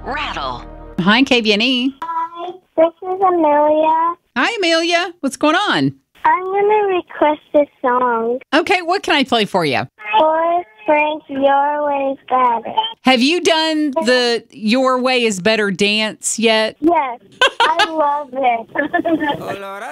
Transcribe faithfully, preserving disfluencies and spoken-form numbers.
Rattle. Hi, K V N E. Hi, this is Amelia. Hi, Amelia. What's going on? I'm going to request a song. Okay, what can I play for you? Forrest Frank, Your Way is Better. Have you done the Your Way is Better dance yet? Yes, I love it.